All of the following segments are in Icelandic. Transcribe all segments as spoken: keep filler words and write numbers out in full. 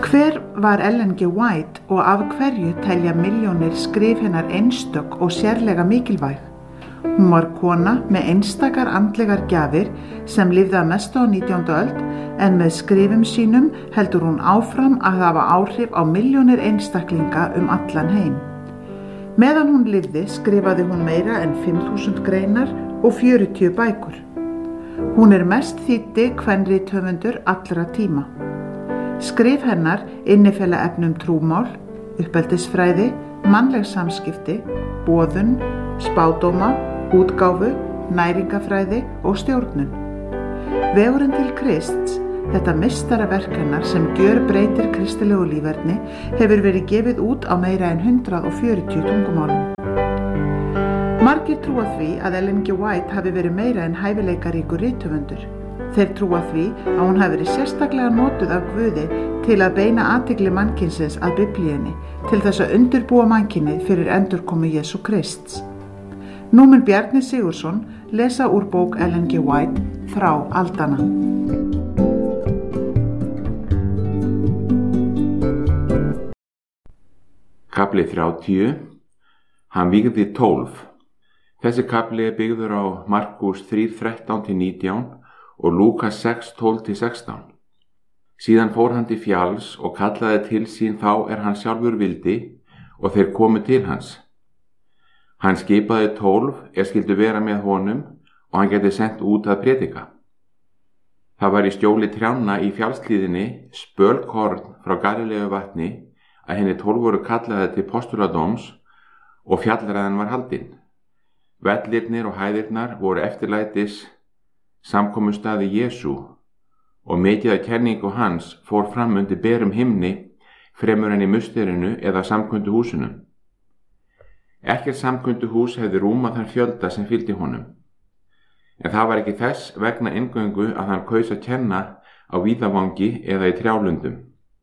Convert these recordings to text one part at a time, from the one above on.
Hver var Ellen G. White og af hverju telja milljónir skrif hennar einstök og sérlega mikilvæg? Hún var kona með einstakar andlegar gjafir sem lifði að mestu á nítjándu öld, en með skrifum sínum heldur hún áfram að hafa áhrif á milljónir einstaklinga um allan heim. Meðan hún lifði skrifaði hún meira en fimm þúsund greinar og fjörutíu bækur. Hún er mest þýddi kvenrithöfundur allra tíma. Skrif hennar innifela efnum trúmál, uppeldisfræði, mannleg samskipti, boðun, spádóma, útgáfu, næringafræði og stjórnun. Vegurinn til Krists, þetta meistaraverk hennar sem gjörbreytir kristilegu líferni, hefur verið gefið út á meira en hundrað og fjörutíu tungumálum. Margir trúa því að Ellen G. White hafi verið meira en hæfileikaríkur rithöfundur. Þeir trúa því að hún hafi verið sérstaklega notuð af Guði til að beina athygli mannkynsins að Biblíunni, til þess að undirbúa mannkynið fyrir endurkomu Jesú Krists. Nú mun Bjarni Sigurðsson lesa úr bók Ellen G. White, Þrá aldanna. Kafli þrjátíu. Hann vígði tólf. Þessi kafli er byggður á Markús þrjú þrettán til nítján og Lúkas sex tólf til sextán. Síðan fór hann til fjalls og kallaði til sín þá er hann sjálfur vildi, og þeir komu til hans. Hann skipaði tólf er skyldu vera með honum og hann geti sent út að predika. Það var í skjóli trjánna í fjallshlíðinni spölkorn frá Galileu vatni að henni tólf voru kallaði til postuladóms og fjallræðan var haldin. Vellirnir og hæðirnar voru eftirlætis samkomustaði Jesú og mikið af kenningu hans fór fram undir berum himni fremur en í musterinu eða samkundu húsinu. Ekkert samkundu hús hefði rúmað þann fjölda sem fylgdi honum. En það var ekki þess vegna inngöngu að hann kaus að kenna á víðavangi eða í trjálundum.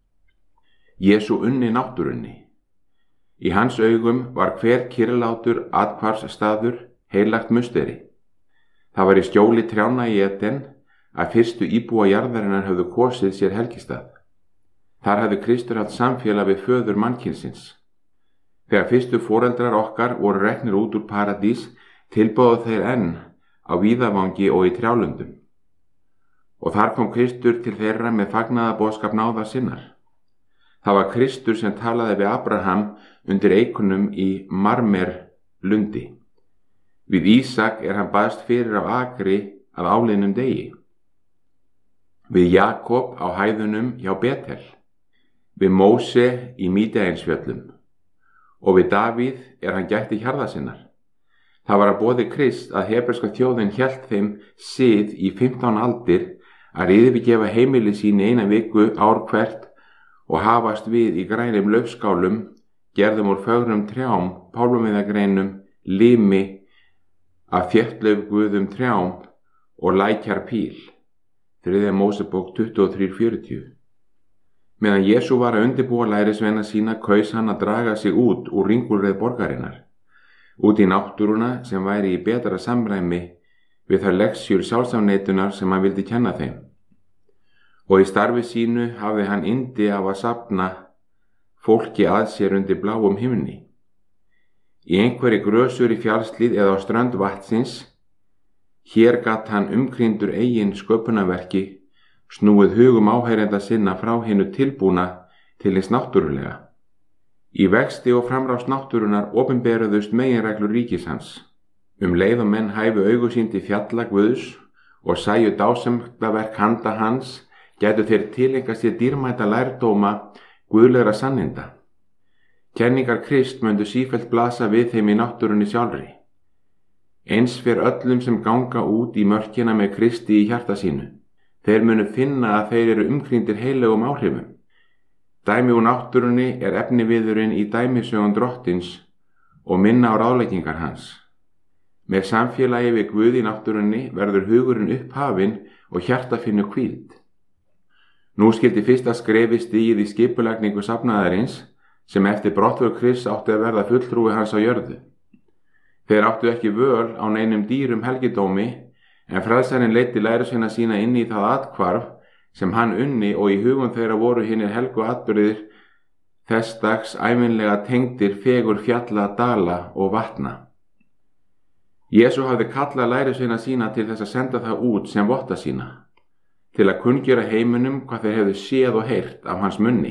Jesú unni náttúrunni. Í hans augum var hver kyrrlátur athvarfsstaður heilagt musteri. Það var í skjóli trjánna í Eden að fyrstu íbúa jarðarinnar höfðu kosið sér helgistað. Þar hafði Kristur haft samfélag við föður mannkynsins. Þegar fyrstu foreldrar okkar voru reknir út úr paradís, tilbáðu þeir enn á víðavangi og í trjálundum. Og þar kom Kristur til þeirra með fagnaðarboðskap náðar sinnar. Það var Kristur sem talaði við Abraham undir eikunum í Marmer lundi. Við Ísak er hann baðst fyrir á akri að áliðnum degi. Við Jakob á hæðunum hjá Betel. Við Móse í Mídeinsfjöllum. Og við Davíð er hann gætti hjarða sinnar. Það var að boði Krist að hebreska þjóðin hélt þeim sið í fimmtán aldir að yfirgefa heimili sín eina viku ár hvert og hafast við í grænum laufskálum, gerðum úr fögrum trjám, pálmaviðagreinum, limi, af þéttlaufguðum trjám og lækjar píl. Þriðja Mósebók tuttugu og þrjú fjörutíu. Meðan Jesú var að undirbúa lærisveina sína kaus hann að draga sig út úr ringulreið borgarinnar, út í náttúruna sem væri í betra samræmi við þær leksjur sjálfsafneitunar sem hann vildi kenna þeim. Og í starfi sínu hafði hann yndi af að safna fólki að sér undir bláum himni. Í einhverri grösur í fjallslíð eða á strönd vatnsins, hér gat hann umkringdur eigin sköpunarverki snúið hugum áheyrenda sinna frá hinu tilbúna til hins náttúrulega. Í vexti og framrás náttúrunar opinberuðust meginreglur ríkis hans. Um leið og menn hæfu augu sín til fjalla Guðs og sæju dásemdaverk handa hans, gætu þeir tileinkað sér dýrmæta lærdóma guðlegra sanninda. Kenningar Krist möndu sífellt blasa við þeim í náttúrunni sjálfri. Eins fyrir öllum sem ganga út í mörkina með Kristi í hjarta sínu. Þeir munu finna að þeir eru umkringdir heilögum áhrifum. Dæmi úr náttúrunni er efniviðurinn í dæmisögun drottins og minna á ráðleggingar hans. Með samfélagi við Guð í náttúrunni verður hugurinn upphafinn og hjarta finnur hvíld. Nú skyldi fyrsta skrefi stigið í skipulagningu safnaðarins sem eftir brottför Krists átti að verða fulltrúi hans á jörðu. Þeir áttu ekki völ á neinum dýrum helgidómi, en frelsarinn leiddi lærisveina sína inn í það athvarf sem hann unni og í hugum þeirra voru hinir helgu atburðir þess dags ævinlega tengdir fegur fjalla, dala og vatna. Jesú hafði kallað lærisveina sína til þess að senda það út sem votta sína, til að kunngjöra heiminum hvað þeir hefðu séð og heyrt af hans munni.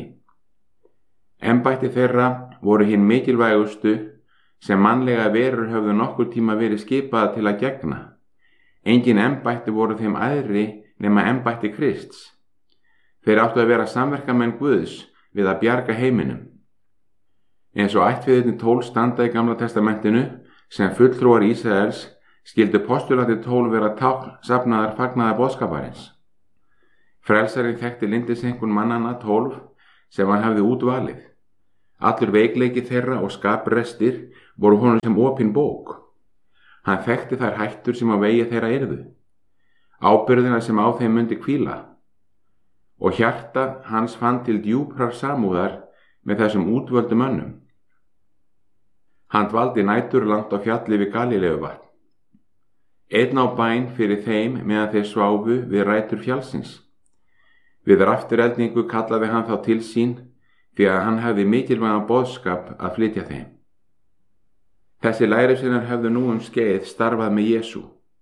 Embætti þeirra voru hinn mikilvægustu sem mannlega verur höfðu nokkur tíma verið skipaða til að gegna. Engin embætti voru þeim æðri nema embætti Krists. Þeir áttu að vera samverkamenn Guðs við að bjarga heiminum. Eins og ættfeðirnir tólf standa í Gamla testamentinu sem fulltrúar Ísraels skildu postulati tólf vera tákn safnaðar fagnaðar boðskaparins. Frelsarinn þekkti lindisenkun mannanna tólf sem hann hafði útvalið. Allur veikleiki þeirra og skaprestir voru honum sem opin bók. Hann þekkti þær hættur sem á vegi þeirra yrðu, ábyrgðina sem á þeim mundi hvíla, og hjarta hans fann til djúprar samúðar með þessum útvöldu mönnum. Hann dvaldi nætur langt á fjalli við Galíleguvatn. Einn á bæn fyrir þeim meðan þeir sváfu við rætur fjallsins. Við raftureldingu kallaði hann þá til sín því að hann hefði mikilvægan boðskap að flytja þeim. Þessi lærisveinar hefðu nú um skeið starfað með Jesú.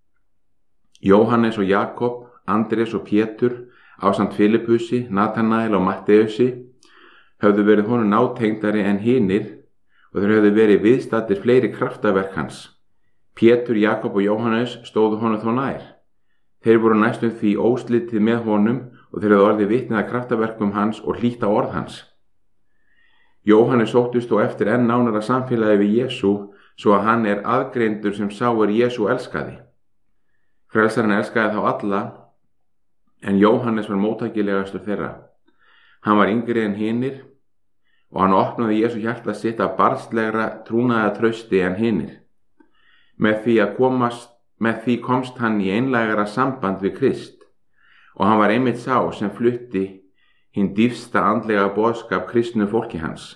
Jóhannes og Jakob, Andrés og Pétur, ásamt Filipusi, Natanael og Matteusi, höfðu verið honum nátengdari en hinir og þeir höfðu verið viðstaddir fleiri kraftaverk hans. Pétur, Jakob og Jóhannes stóðu honum þó nær. Þeir voru næstum því óslitið með honum og þeir höfðu orðið vitni að kraftaverkum hans og hlýtt á orð hans. Jóhannes sóttist þó eftir enn nánara samfélagi við Jesú, svo að hann er aðgreindur sem sá er Jesú elskaði. Frelsarinn elskaði þá alla, en Jóhannes var móttækilegastur þeirra. Hann var yngri en hinir og hann opnaði Jesú hjarta sitt af barnslegra trúnaða trausti en hinir. Með því, að komast, með því komst hann í einlægara samband við Krist og hann var einmitt sá sem flutti hinn dýpsta andlega boðskap kristnu fólki hans.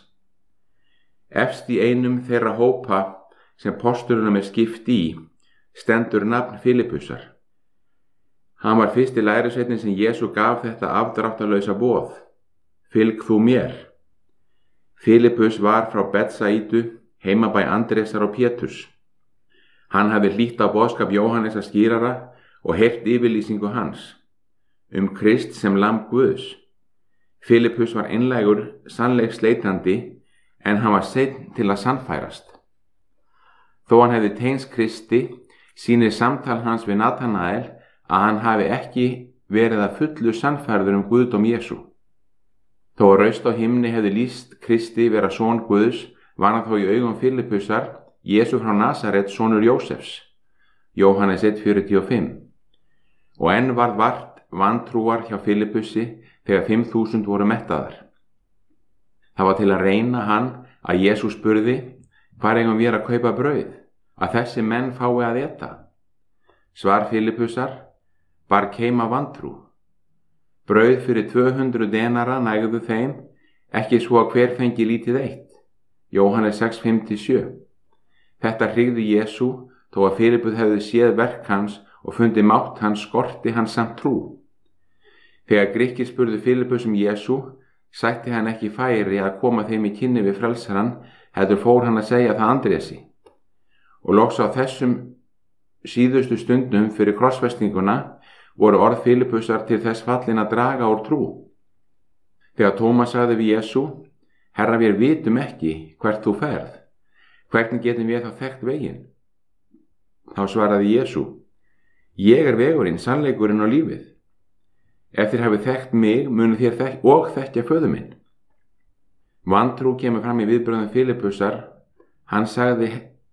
Efst í einum þeirra hópa sem postulunum er skipt í stendur nafn Filipusar. Hann var fyrsti lærisveinninn sem Jesú gaf þetta afdráttarlausa boð: Fylg þú mér. Filipus var frá Betsaidu, heimabæ Andrésar og Péturs. Hann hafði hlýtt á boðskap Jóhannesar skýrara og heyrt yfirlýsingu hans um Krist sem lamb Guðs. Filipus var einlægur, sannleiksleitandi, en hann var seinn til að sannfærast. Þó hann hefði tengst Kristi, sýnir samtal hans við Natanael að hann hafi ekki verið að fullu sannfærður um Guðdóm Jesú. Þó að raust á himni hefði lýst Kristi vera son Guðs, var hann þó í augum Filipusar Jesú frá Nasaret, sonur Jósefs, Jóhannes eitt fjörutíu og fimm. Og enn varð vart vantrúar hjá Filipusi þegar fimm þúsund voru mettaðar. Það var til að reyna hann að Jesú spurði: Hvar eigum við að kaupa brauð, að þessi menn fái að eta? Svar Filipusar: Bar keima vantrú. Brauð fyrir tvö hundruð denara nægðu þeim, ekki svo að hver fengi lítið eitt. Jóhannes sex fimmtíu og sjö. Þetta hrygði Jesú, þó að Filipus hefði séð verk hans og fundi mátt hans skorti hans samt trú. Þegar Grikkir spurðu Filipus um Jesú, sætti hann ekki færi að koma þeim í kynni við frelsarann, heldur fór hann að segja það Andrési. Og loks á þessum síðustu stundum fyrir krossfestinguna voru orð Filipusar til þess fallin að draga úr trú. Þegar Tómas sagði við Jesú: Herra, við vitum ekki hvert þú ferð. Hvernig getum við þá þekkt veginn? Þá svaraði Jesú: Ég er vegurinn, sannleikurinn og lífið. Ef þér hafið þekkt mig, munu þér þekk og þekkja föður minn. Vantrú kemur fram í viðbrögðum Filipusar. Hann sagði: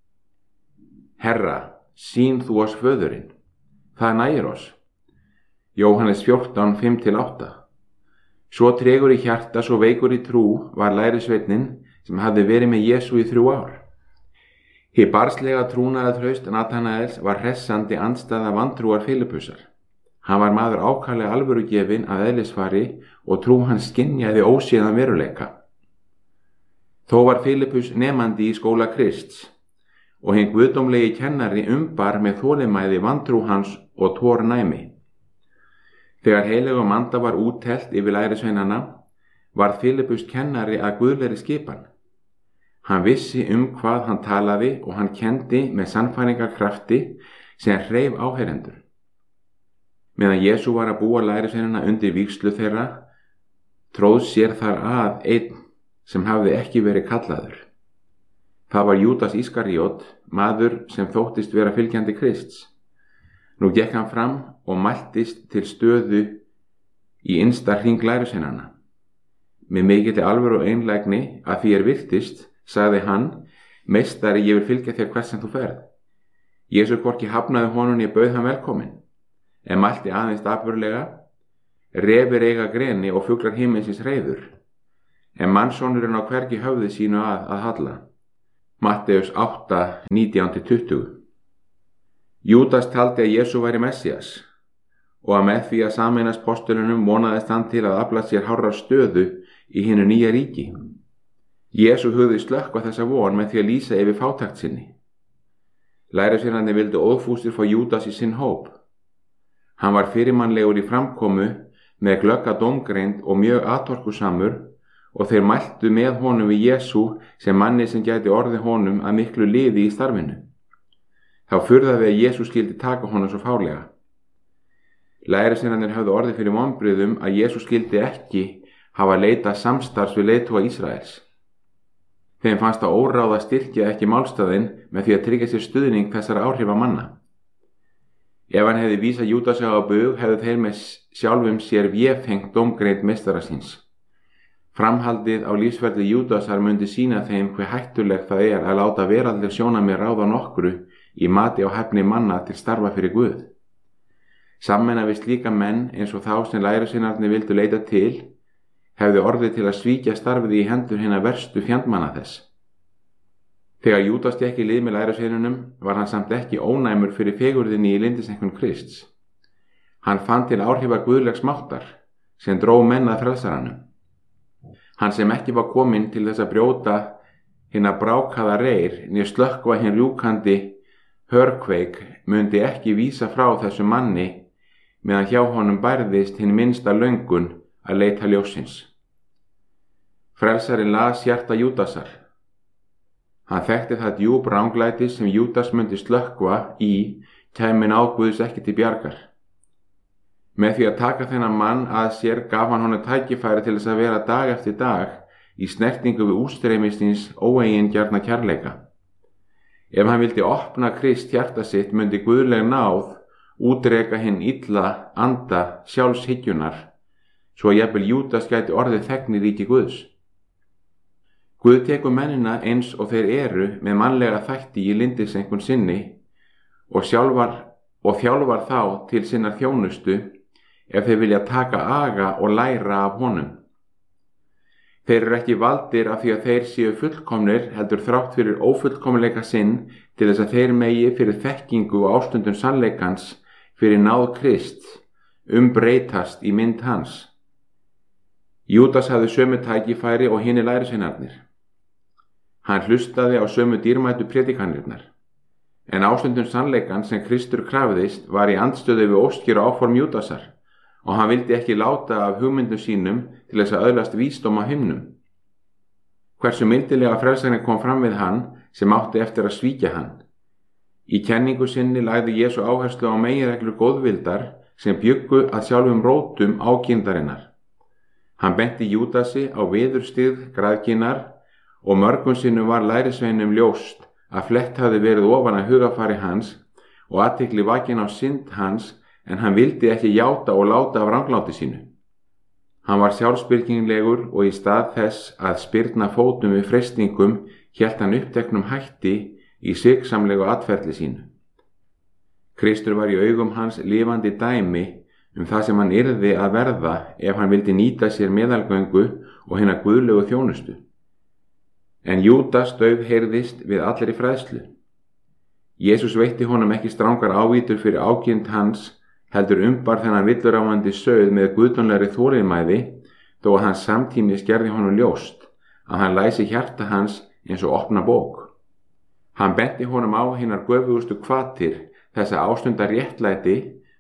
Herra, sýn þú oss föðurinn. Það nægir oss. Jóhannes fjórtán fimm til átta. Svo tregur í hjarta, svo veikur í trú var lærisveinninn sem hafði verið með Jesú í þrjú ár. Hið barnslega trúnaða traust Natanaels var hressandi andstæða vantrúar Filipusar. Hann var maður ákaflega alvörugefinn að eðlisfari og trú hans skynjaði óséðan veruleika. Þó var Filipus nemandi í skóla Krists og hinn guðdómlegi kennari umbar með þolinmæði vantrú hans og tórnæmi. Þegar heilögum anda var úttelt yfir lærisveinana, varð Filippus kennari að guðlegri skipan. Hann vissi um hvað hann talaði og hann kenndi með sannfæringarkrafti sem hreif áheyrendur. Meðan Jesú var að búa lærisveinana undir vígslu þeirra, tróð sér þar að einn sem hafði ekki verið kallaður. Það var Júdas Ískaríot, maður sem þóttist vera fylgjandi Krists. Nú gekk hann fram og mæltist til stöðu í innsta hring lærisveinana. Með mikilli alvöru og einlægni að því er virtist, sagði hann: Meistari, ég vil fylgja þér hvert sem þú ferð. Jesú hvorki hafnaði honum né bauð hann velkominn, en mælti aðeins dapurlega: Refir eiga greni og fuglar himinsins reiður, en mannssonurinn á hvergi höfði sínu að, að halla. Matteus átta, nítján til tuttugu. Júdas taldi að Jesú væri Messías og að með því að sameinast postulunum vonaðist hann til að afla sér hárra stöðu í hinu nýja ríki. Jesú hugðist slökkva þessa von með því að lýsa yfir fátækt sinni. Lærisveinarnir vildu óðfúsir fá Júdas í sinn hóp. Hann var fyrirmannlegur í framkomu með glögga dómgreind og mjög atorkusamur og þeir mæltu með honum við Jesú sem manni sem gæti orðið honum að miklu liði í starfinu. Þá furðaði að Jesú skildi taka honum svo fálega. Lærisveinarnir höfðu orðið fyrir vonbrigðum að Jesú skildi ekki hafa leitað samstarfs við leiðtoga Ísraels. Þeim fannst það óráð að styrkja ekki málstaðinn með því að tryggja sér stuðning þessara áhrifa manna. Ef hann hefði vísað Júdasi á bug, hefðu þeir með sjálfum sér véfengt dómgreind meistara síns. Framhaldið á lífsferli Júdasar mundi sýna þeim hve hættulegt það er að láta veraldleg sjónarmið ráða nokkru í mati á hæfni manna til starfa fyrir Guð. Sammenna við slíka menn eins og þá sem lærisveinarnir vildu leita til, hefði orðið til að svíkja starfið í hendur hinna verstu fjandmanna þess. Þegar Júdas gekk í lið með lærisveinunum var hann samt ekki ónæmur fyrir fegurðinni í lyndisenkun Krists. Hann fann til áhrifa guðlegs máttar sem dró menn að frelsaranum. Hann sem ekki var kominn til þess að brjóta hinna brákaða reir né slökkva hinn rjúkandi hörkveik mundi ekki vísa frá þessu manni meðan hjá honum bærðist hinn minnsta löngun að leita ljósins. Frelsarinn las hjarta Júdasar. Hann þekkti það djúp ranglæti sem Júdas mundi slökkva í kæmi náð Guðs ekki til bjargar. Með því að taka þennan mann að sér gaf hann honum tækifæri til þess að vera dag eftir dag í snertingu við útstreymistins óeigingjarna kærleika. Ef hann vildi opna Krist hjarta sitt mundi guðleg náð útreka hinn illa anda sjálfshygjunar, svo jafnvel Júdas gæti orðið þegn í ríki Guðs. Guð tekur mennina eins og þeir eru með mannlega þætti í lyndisenkun sinni og sjálfar og þjálfar þá til sinnar þjónustu ef þeir vilja taka aga og læra af honum. Þeir eru ekki valdir af því að þeir séu fullkomnir heldur þrátt fyrir ófullkomleika sinn til þess að þeir megi fyrir þekkingu og ástundun sannleikans fyrir náð Krist umbreytast í mynd hans. Júdas hafði sömu tækifæri og hinir lærisveinarnir. Hann hlustaði á sömu dýrmætu prédikanirnar, en ástundun sannleikans sem Kristur krafðist var í andstöðu við óskir og áform Júdasar og hann vildi ekki láta af hugmyndum sínum til þess að öðlast vísdóm á himnum. Hversu mildilega frelsarinn kom fram við hann sem átti eftir að svíkja hann. Í kenningu sinni lagði Jesú áherslu á meginreglur góðvildar sem bjuggu að sjálfum rótum ákyndarinnar. Hann benti Júdasi á viðurstigð græðkinnar og mörgum sinnum var lærisveinum ljóst að flett hafði verið ofan að hugafari hans og athygli vakin á synd hans, en hann vildi ekki játa og láta af rangláti sínu. Hann var sjálfsbyrginglegur og í stað þess að spyrna fótum við freistingum hélt hann uppteknum hætti í sviksamlegu atferli sínu. Kristur var í augum hans lifandi dæmi um það sem hann yrði að verða ef hann vildi nýta sér meðalgöngu og hina guðlegu þjónustu. En Júdas daufheyrðist við allri fræðslu. Jesús veitti honum ekki strangar ávítur fyrir ákynnt hans, heldur umbar þennan villuráfandi sauð með guðdómlegri þolinmæði, þó að hans samtímis gerði honum ljóst að hann læsi hjarta hans eins og opna bók. Hann benti honum á hinar göfugustu hvatir þessa ástundar réttlæti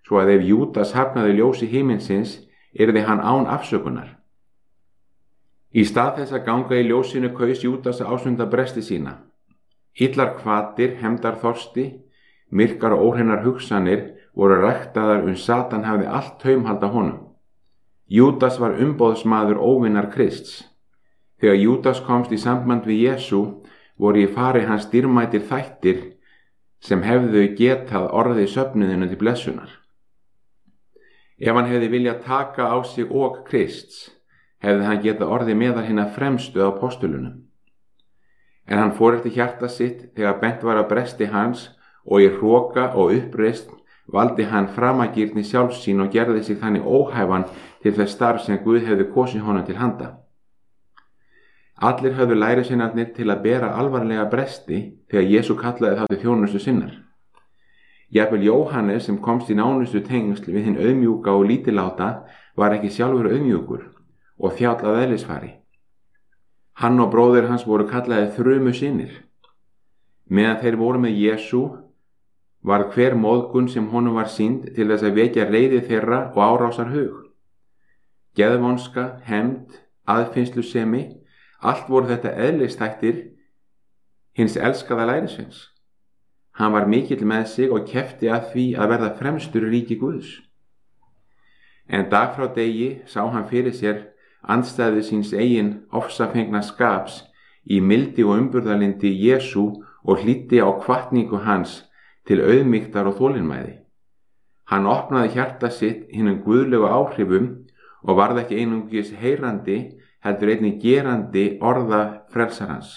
svo að ef Júdas hafnaði ljósi himinsins, yrði hann án afsökunar. Í stað þess að ganga í ljósinu kaus Júdas að ásunda bresti sína. Illar hvatir, hefndarþorsti, myrkar og óhreinar hugsanir voru ræktaðar uns Satan hafði allt taumhald á honum. Júdas var umboðsmaður óvinnar Krists. Þegar Júdas komst í samband við Jesú, voru í fari hans dýrmætir þættir sem hefðu getað orðið söfnuðinu til blessunar. Ef hann hefði viljað taka á sig ok Krists, hefði hann getað orðið meðal hinna fremstu á apostulunum. En hann fór eftir hjarta sitt þegar bent var að bresti hans og í hroka og uppreist valdi hann framagirni sjálfsín og gerði sig þannig óhæfan til þess starf sem Guð hefði kosið honum til handa. Allir höfðu lærisveinarnir til að bera alvarlega bresti þegar Jesú kallaði þá til þjónustu sinnar. Jafnvel Jóhannes sem komst í nánustu tengsl við hinn auðmjúka og lítilláta var ekki sjálfur auðmjúkur og þjáll að eðlisfari. Hann og bróðir hans voru kallaði þrumu synir. Meðan þeir voru með Jesú var hver móðgun sem honum var sýnd til þess að vekja reiði þeirra og árásar hug. Geðvonska, hefnd, aðfinnslusemi, allt voru þetta eðlistættir hins elskaða lærisveins. Hann var mikill með sig og keppti að því að verða fremstur í ríki Guðs. En dag frá degi sá hann fyrir sér andstæðu síns eigin ofsafengna skaps í mildi og umburðarlyndi Jesú og hlýddi á hvatningu hans til auðmýktar og þolinmæði. Hann opnaði hjarta sitt hinum guðlegu áhrifum og varð ekki einungis heyrandi, heldur einnig gerandi orða frelsarans.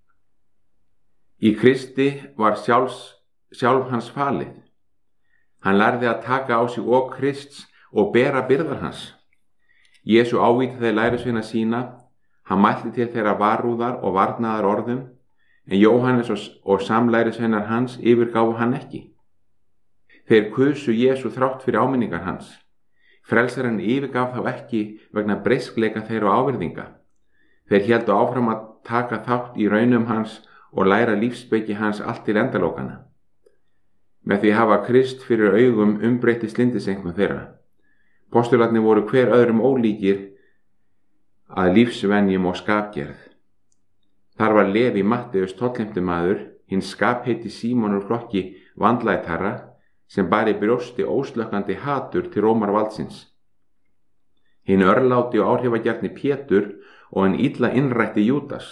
Í Kristi var sjálfs, sjálf hans falið. Hann lærði að taka á sig ok Krists og bera byrðar hans. Jesú ávítaði lærisveina sína, hann mælti til þeirra varúðar og varnaðar orðum, en Jóhannes og, og samlærisveinar hans yfirgáfu hann ekki. Þeir kusu Jesú þrátt fyrir áminningar hans. Frelsarinn yfirgaf þá ekki vegna breiskleika þeirra og ávirðinga. Þeir héldu áfram að taka þátt í raunum hans og læra lífsbeki hans allt til endalókana. Með því hafa Krist fyrir augum umbreytti slindisengum þeirra. Postularnir voru hver öðrum ólíkir að lífsvenjum og skapgerð. Þar var Leví Matteus tollheimtumaður, hinn skapheiti Símon úr flokki vandlætara, sem bar í brjósti óslökkandi hatur til Rómarvaldsins. Hinn örláti og áhrifagjarni Pétur og hinn illa innrætti Júdas.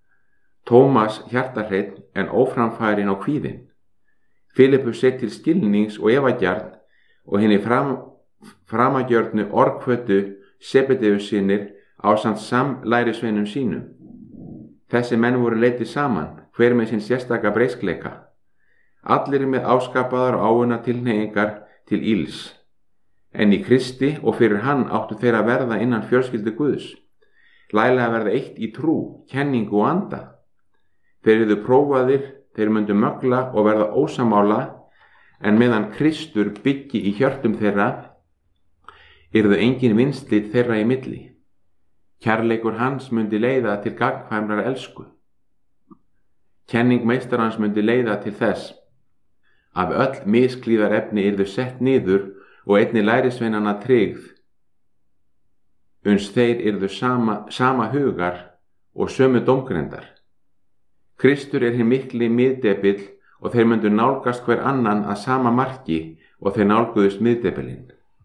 Tómas hjartarhreinn en óframfærin og kvíðinn. Filippus sett til skilnings og efagjarn og henni fram, framagjörnu orgfötu Sebedeussynir ásamt samlærisveinum sínum. Þessi menn voru leiddir saman, hver með sinn sérstaka breiskleika. Allir með áskapaðar og áunna tilhneigingar til íls. En í Kristi og fyrir hann áttu þeir að verða innan fjölskyldu Guðs. Læra að verða eitt í trú, kenningu og anda. Þeir yrðu prófaðir, þeir myndu mögla og verða ósamála, en meðan Kristur byggi í hjörtum þeirra, yrðu engin vinslit þeirra í milli. Kærleikur hans myndi leiða til gagnkvæmrar elsku. Kenning meistarans myndi leiða til þess að öll misklíðar efni yrðu sett niður og einni lærisveinana tryggð, uns þeir yrðu sama, sama hugar og sömu dómgrendar. Kristur er hinn mikli miðdepill og þeir myndu nálgast hver annan að sama marki og þeir nálguðust miðdepilinn.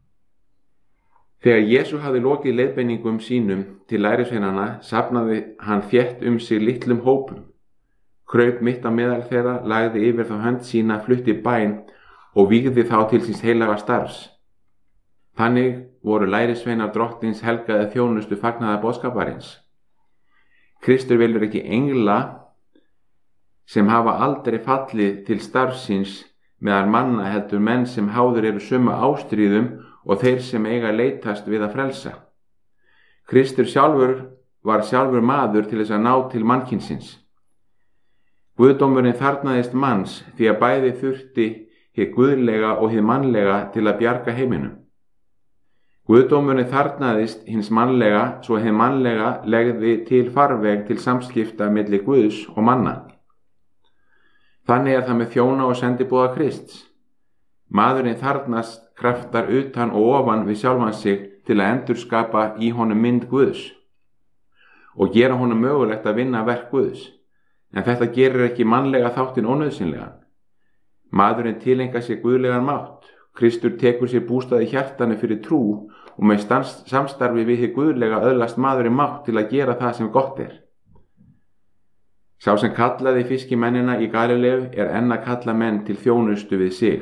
Þegar Jesú hafði lokið leiðbeiningum sínum til lærisveinana, safnaði hann þétt um sig litlum hópum. Kraup mitt á meðal þeirra, lagði yfir þá hönd sína, flutti bæn og vígði þá til síns heilaga starfs. Þannig voru lærisveinar drottins helgaði þjónustu fagnaðar boðskaparins. Kristur velur ekki engla sem hafa aldrei fallið til starfsins meðal manna, heldur menn sem háður eru sömu ástríðum og þeir sem eiga leitast við að frelsa. Kristur sjálfur var sjálfur maður til þess að ná til mannkynsins. Guðdómurinn þarnaðist manns því að bæði þurfti hið guðlega og hið mannlega til að bjarga heiminum. Guðdómurinn þarnaðist hins mannlega svo hið mannlega legði til farveg til samskipta milli Guðs og manna. Þannig er það með þjóna og sendiboða Krists. Maðurinn þarnast kraftar utan og ofan við sjálfan sig til að endurskapa í honum mynd Guðs og gera honum mögulegt að vinna verk Guðs. En þetta gerir ekki mannlega þáttinn ónauðsynlegan. Maðurinn tilengar sér guðlegan mátt. Kristur tekur sér bústað í hjartanu fyrir trú og með samstarfi við hið guðlega öðlast maðurinn mátt til að gera það sem gott er. Sá sem kallaði fiskimennina í Galileu er enn að kalla menn til þjónustu við sig.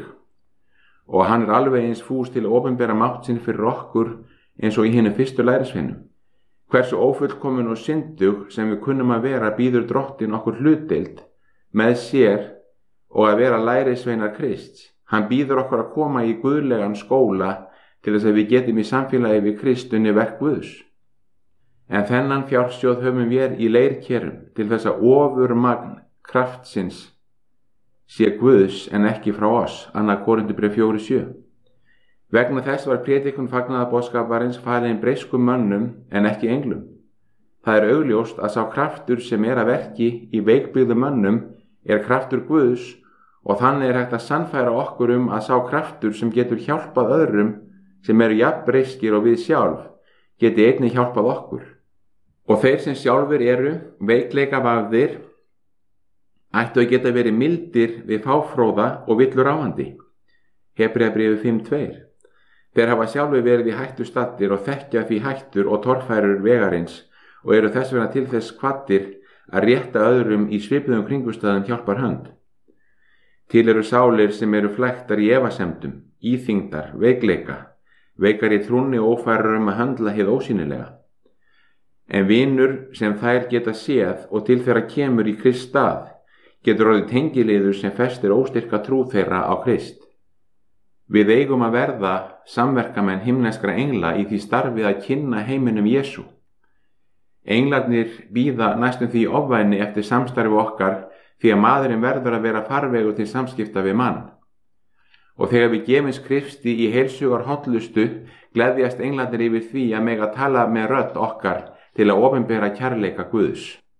Og hann er alveg eins fús til að opinbera mátt sinn fyrir okkur eins og í hinum fyrstu lærisveinum. Hversu ófullkomin og syndug sem við kunnum að vera býður Drottinn okkur hlutdeild með sér og að vera lærisveinar Krists. Hann býður okkur að koma í guðlegan skóla til þess að við getum í samfélagi við Kristunni verk Guðs. En þennan fjársjóð höfum við í leirkerum til þess að ofurmagn kraftsins sé Guðs en ekki frá oss. Annað Korinthubréf fjögur sjö. Vegna þess var prédikun fagnaðarboðskaparins falin breyskum mönnum en ekki englum. Það er augljóst að sá kraftur sem er að verki í veikbyggðum mönnum er kraftur Guðs og þannig er hægt að sannfæra okkur um að sá kraftur sem getur hjálpað öðrum sem eru jafn breyskir og við sjálf geti einnig hjálpað okkur. Og þeir sem sjálfur eru veikleika vafðir ættu að geta verið mildir við fáfróða og villur áhandi. Hebreabréfið fimm tvö. Þeir hafa sjálfur verið í hættu staddir og þekkja því hættur og torfærur vegarins og eru þess vegna til þess hvattir að rétta öðrum í svipuðum kringumstæðum hjálpar hönd. Til eru sálir sem eru flæktar í efasemdum, íþyngdar, veikleika, veikar í trúnni og ófærar um að handla hið ósýnilega. En vinur sem þær geta séð og til þeirra kemur í Krists stað getur orðið tengiliður sem festir óstyrka trú þeirra á Krist. Við eigum að verða samverkamenn himneskra engla í því starfið að kynna heiminum Jesú. Englarnir bíða næstum því ofvæni eftir samstarfi okkar því að maðurinn verður að vera farvegur til samskipta við mann. Og þegar við gefumst Kristi í heilsugar hollustu gleðjast englarnir yfir því að mega tala með rödd okkar til að opinbera kærleika Guðs.